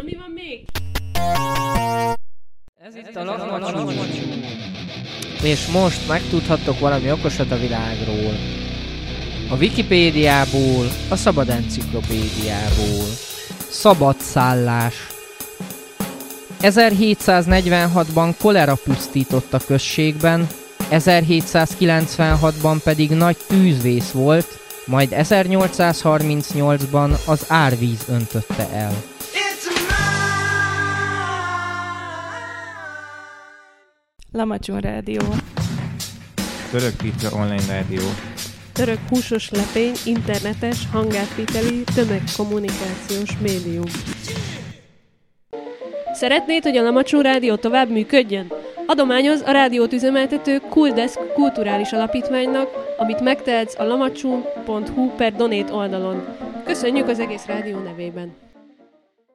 mi van még? Ez itt a Lamacsú. És most megtudhattok valami okosat a világról. A Wikipédiából, a Szabad Enciklopédiából. Szabadszállás. 1746-ban kolera pusztított a községben, 1796-ban pedig nagy tűzvész volt, majd 1838-ban az árvíz öntötte el. Lamacsú rádió. Török pizza online rádió. Török húsos lepény, internetes, hangátviteli, tömegkommunikációs médium. Szeretnéd, hogy a Lamacsú rádió tovább működjön? Adományoz a rádiót üzemeltető Cooldesk kulturális alapítványnak, amit megtehetsz a lamacsú.hu/donate oldalon. Köszönjük az egész rádió nevében!